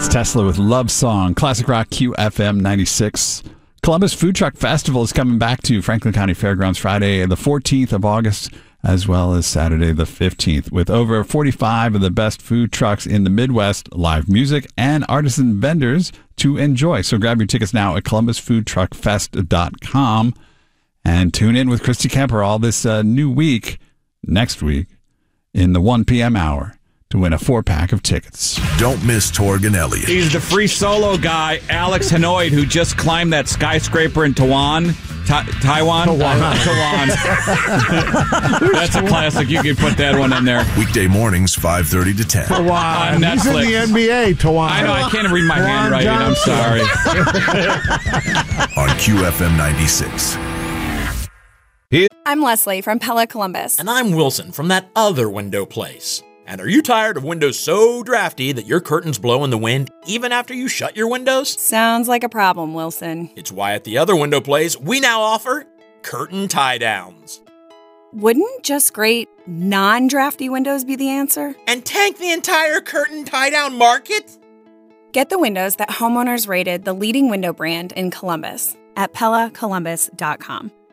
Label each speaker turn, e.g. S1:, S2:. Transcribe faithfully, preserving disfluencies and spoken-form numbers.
S1: It's Tesla with Love Song, Classic Rock Q F M ninety-six. Columbus Food Truck Festival is coming back to Franklin County Fairgrounds Friday the fourteenth of August, as well as Saturday the fifteenth, with over forty-five of the best food trucks in the Midwest, live music, and artisan vendors to enjoy. So grab your tickets now at columbus food truck fest dot com and tune in with Christy Kemper all this uh, new week, next week, in the one p.m. hour to win a four-pack of tickets.
S2: Don't miss Torg and Elliott.
S3: He's the free solo guy, Alex Hanoid, who just climbed that skyscraper in Taiwan. Ta- Taiwan?
S4: Taiwan.
S3: Taiwan. That's a classic. You can put that one in there.
S2: Weekday mornings, five thirty to ten.
S4: Tawan.
S3: On
S4: He's in
S3: Netflix.
S4: the N B A, Tawan.
S3: I know, I can't read my
S4: Tawan
S3: handwriting. I'm
S4: Johnson.
S3: sorry.
S2: On Q F M ninety-six.
S5: I'm Leslie from Pella Columbus.
S6: And I'm Wilson from that other window place. And are you tired of windows so drafty that your curtains blow in the wind even after you shut your windows?
S5: Sounds like a problem, Wilson.
S6: It's why at the other window place, we now offer curtain tie-downs.
S5: Wouldn't just great non-drafty windows be the answer?
S6: And tank the entire curtain tie-down market?
S5: Get the windows that homeowners rated the leading window brand in Columbus at pella columbus dot com.